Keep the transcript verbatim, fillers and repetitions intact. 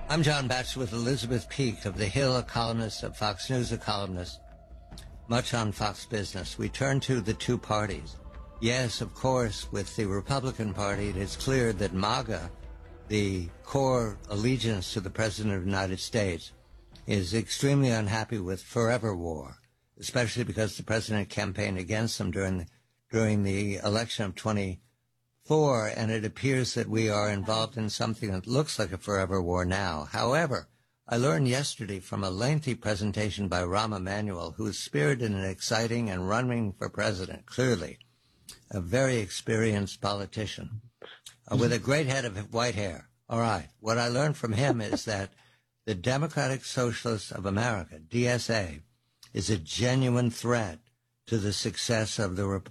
I'm John Batchelor with Elizabeth Peake of The Hill, a columnist, of Fox News, a columnist, much on Fox Business. We turn to the two parties. Yes, of course, with the Republican Party, it is clear that MAGA, the core allegiance to the President of the United States, is extremely unhappy with forever war, especially because the President campaigned against them during the, during the election of twenty-four, and it appears that we are involved in something that looks like a forever war now. However, I learned yesterday from a lengthy presentation by Rahm Emanuel, who is spirited and exciting and running for president, clearly, a very experienced politician, uh, with a great head of white hair. All right. What I learned from him is that the Democratic Socialists of America, D S A, is a genuine threat to the success of the